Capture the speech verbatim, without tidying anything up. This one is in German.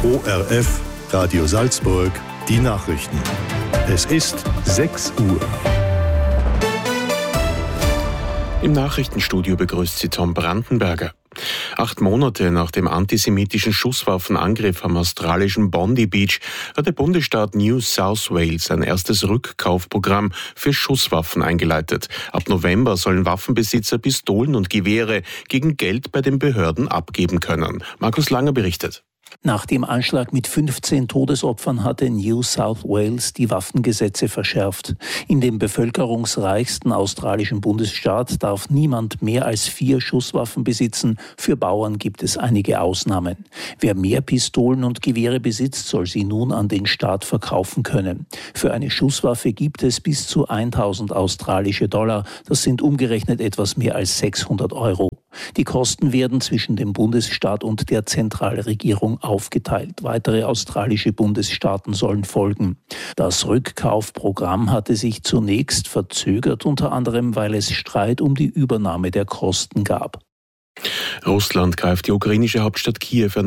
O R F, Radio Salzburg, die Nachrichten. Es ist sechs Uhr. Im Nachrichtenstudio begrüßt Sie Tom Brandenberger. Acht Monate nach dem antisemitischen Schusswaffenangriff am australischen Bondi Beach hat der Bundesstaat New South Wales ein erstes Rückkaufprogramm für Schusswaffen eingeleitet. Ab November sollen Waffenbesitzer Pistolen und Gewehre gegen Geld bei den Behörden abgeben können. Markus Langer berichtet. Nach dem Anschlag mit fünfzehn Todesopfern hatte New South Wales die Waffengesetze verschärft. In dem bevölkerungsreichsten australischen Bundesstaat darf niemand mehr als vier Schusswaffen besitzen. Für Bauern gibt es einige Ausnahmen. Wer mehr Pistolen und Gewehre besitzt, soll sie nun an den Staat verkaufen können. Für eine Schusswaffe gibt es bis zu tausend australische Dollar. Das sind umgerechnet etwas mehr als sechshundert Euro. Die Kosten werden zwischen dem Bundesstaat und der Zentralregierung aufgeteilt. Weitere australische Bundesstaaten sollen folgen. Das Rückkaufprogramm hatte sich zunächst verzögert, unter anderem, weil es Streit um die Übernahme der Kosten gab. Russland greift die ukrainische Hauptstadt Kiew